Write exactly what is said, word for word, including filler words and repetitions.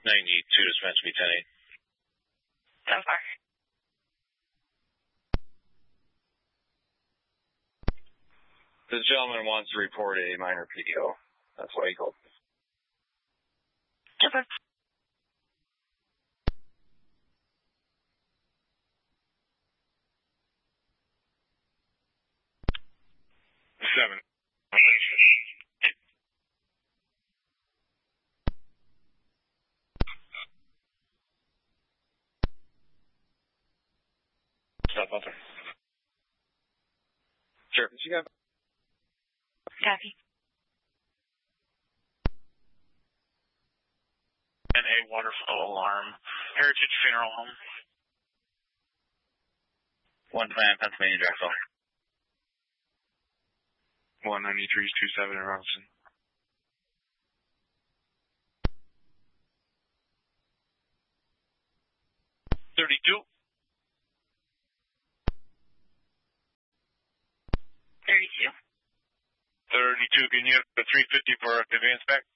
ninety-two is meant to be ten eight. So far. The gentleman wants to report a minor P D O. That's why he called me. Okay. Seven. Stop out there. Sure. What you got? Copy. And a waterfall alarm. Heritage Funeral Home. One plan, Pennsylvania, Jacksonville. one ninety-three two seven in Robinson. thirty-two. thirty-two. thirty-two, can you have the three fifty for advance back?